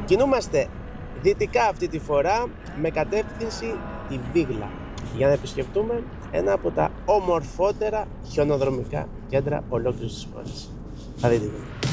Κινούμαστε δυτικά αυτή τη φορά με κατεύθυνση τη Βίγλα για να επισκεφτούμε ένα από τα ομορφότερα χιονοδρομικά κέντρα ολόκληρης της χώρας. Θα δείτε.